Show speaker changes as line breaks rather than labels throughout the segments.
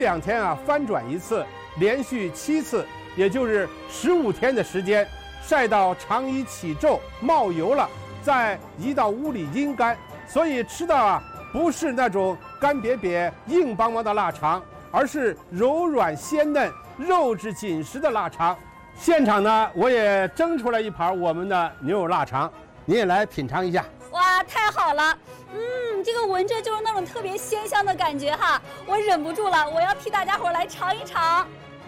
2天啊翻转一次，连续7次，也就是15天的时间，晒到肠衣起皱冒油了，再移到屋里阴干。所以吃的啊不是那种干瘪瘪硬邦邦的腊肠，而是柔软鲜嫩肉质紧实的腊肠。现场呢我也蒸出来一盘我们的牛肉腊肠，你也来品尝一下。
哇，太好了！这个闻着就是那种特别鲜香的感觉哈，我忍不住了，我要替大家伙来尝一尝。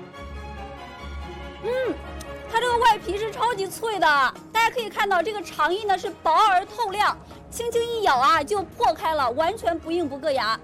它这个外皮是超级脆的，大家可以看到这个肠衣呢是薄而透亮，轻轻一咬啊就破开了，完全不硬不硌牙。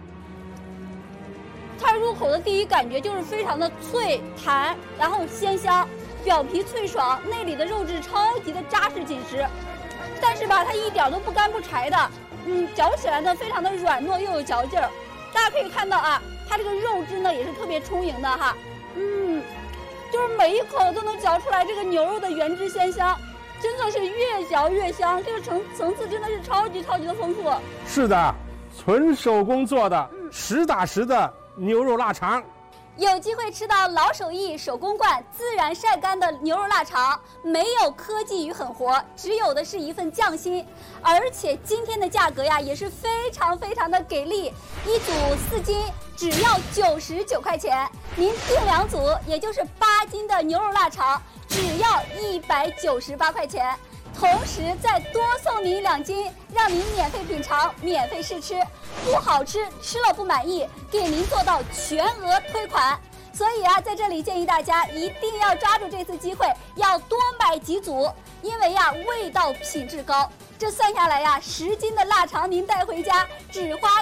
它入口的第一感觉就是非常的脆弹，然后鲜香，表皮脆爽，内里的肉质超级的扎实紧实。但是吧，它一点都不干不柴的，嚼起来呢非常的软糯又有嚼劲儿。大家可以看到啊，它这个肉质呢也是特别充盈的哈，就是每一口都能嚼出来这个牛肉的原汁鲜香，真的是越嚼越香，这个层次真的是超级的丰富。
是的，纯手工做的，实打实的牛肉腊肠。
有机会吃到老手艺手工灌自然晒干的牛肉腊肠，没有科技与狠活，只有的是一份匠心。而且今天的价格呀也是非常的给力，一组4斤只要99块钱，您订2组也就是8斤的牛肉腊肠只要198块钱。同时再多送您2斤，让您免费品尝、免费试吃，不好吃吃了不满意，给您做到全额退款。所以啊，在这里建议大家一定要抓住这次机会，要多买几组，因为呀味道品质高。这算下来呀，10斤的腊肠您带回家只花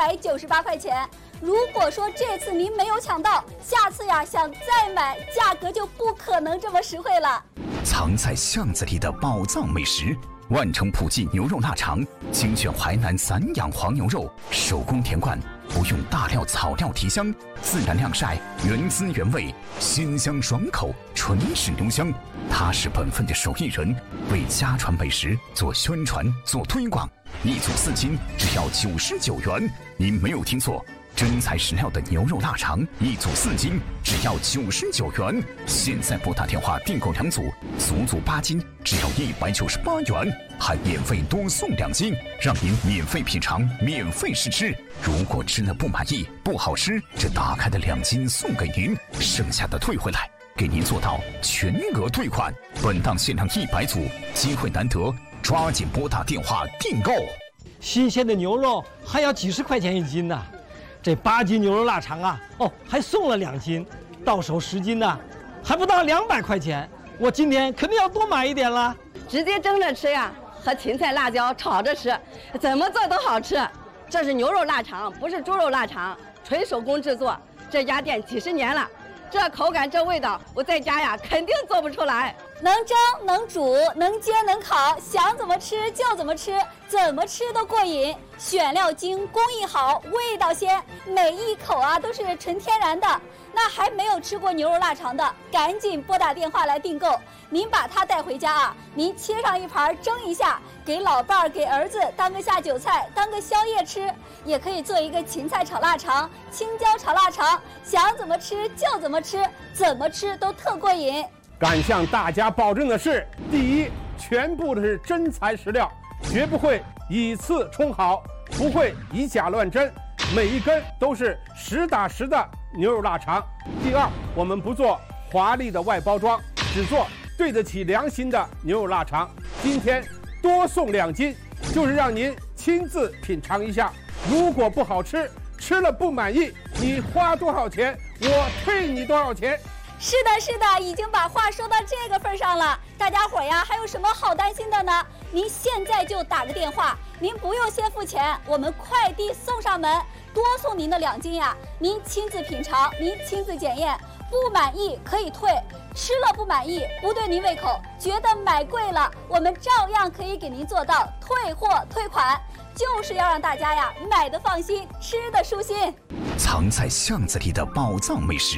198块钱。如果说这次您没有抢到，下次呀想再买，价格就不可能这么实惠了。
藏在巷子里的宝藏美食，万城普记牛肉腊肠，精选淮南散养黄牛肉，手工填灌，不用大料草料提香，自然晾晒，原汁原味，鲜香爽口，纯是牛香。他是本分的手艺人，为家传美食做宣传做推广。一组4斤只要99元，您没有听错。真材实料的牛肉腊肠，一组4斤只要99元。现在拨打电话订购2组，足足8斤只要198元，还免费多送2斤，让您免费品尝、免费试吃。如果吃了不满意、不好吃，这打开的2斤送给您，剩下的退回来，给您做到全额退款。本档限量100组，机会难得，抓紧拨打电话订购。
新鲜的牛肉还要几十块钱1斤呢。这8斤牛肉腊肠啊，还送了2斤，到手10斤呢，还不到200块钱。我今天肯定要多买一点了。
直接蒸着吃呀，和芹菜、辣椒炒着吃，怎么做都好吃。这是牛肉腊肠，不是猪肉腊肠，纯手工制作。这家店几十年了，这口感、这味道，我在家呀肯定做不出来。
能蒸能煮能煎能烤，想怎么吃就怎么吃，怎么吃都过瘾。选料精，工艺好，味道鲜，每一口啊都是纯天然的。那还没有吃过牛肉腊肠的，赶紧拨打电话来订购。您把它带回家啊，您切上一盘蒸一下，给老伴儿、给儿子当个下酒菜，当个宵夜吃。也可以做一个芹菜炒腊肠、青椒炒腊肠，想怎么吃就怎么吃，怎么吃都特过瘾。
敢向大家保证的是，第一，全部的是真材实料，绝不会以次充好，不会以假乱真，每一根都是实打实的牛肉腊肠。第二，我们不做华丽的外包装，只做对得起良心的牛肉腊肠。今天多送2斤，就是让您亲自品尝一下。如果不好吃，吃了不满意，你花多少钱，我退你多少钱。
是的，已经把话说到这个份上了。大家伙呀，还有什么好担心的呢？您现在就打个电话，您不用先付钱，我们快递送上门，多送您的2斤呀。您亲自品尝，您亲自检验，不满意可以退，吃了不满意，不对您胃口，觉得买贵了，我们照样可以给您做到退货退款，就是要让大家呀买的放心，吃的舒心。
藏在巷子里的宝藏美食，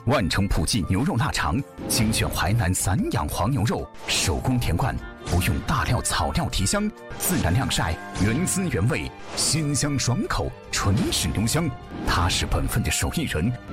万城普济牛肉腊肠，精选淮南散养黄牛肉，手工田灌，不用大料草料提香，自然晾晒，原汁原味，鲜香爽口，纯是牛香。他是本分的手艺人，